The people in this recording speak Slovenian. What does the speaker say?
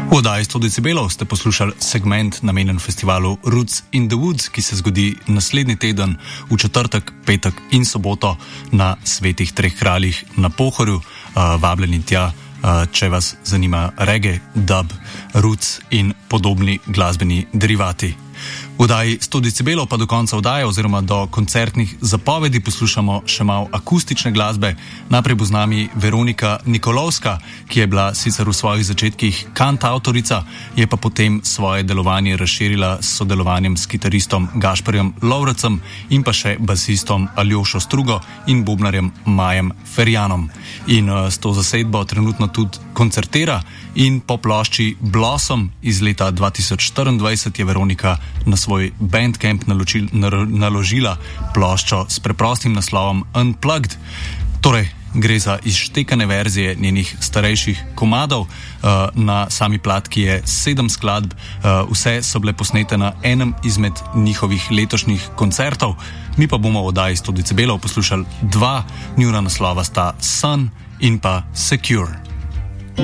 V oddaji 100 decibelov ste poslušali segment namenjen festivalu Roots in the Woods, ki se zgodi naslednji teden v četrtek, petek in soboto na Svetih treh kraljih na Pohorju. Vabljeni tja, če vas zanima reggae, dub, roots in podobni glasbeni derivati. V oddaji 100 decibelov pa do konca oddaje oziroma do koncertnih zapovedi poslušamo še malo akustične glasbe. Najprej bo z nami Veronika Nikolovska, ki je bila sicer v svojih začetkih kantavtorica, je pa potem svoje delovanje razširila s sodelovanjem s kitaristom Gašperjem Lovrecem in pa še basistom Aljošo Strugo in bobnarjem Majem Ferjanom. In s to zasedbo trenutno tudi koncertira in po plošči Blossom iz leta 2024 je Veronika na svoj Bandcamp naložila ploščo s preprostim naslovom Unplugged. Torej, gre za izštekane verzije njenih starejših komadov. Na sami platki je 7 skladb, vse so bile posnete na enem izmed njihovih letošnjih koncertov. Mi pa bomo v oddaji 100 decibelov poslušali 2, njuna naslova sta Sun in pa Secure.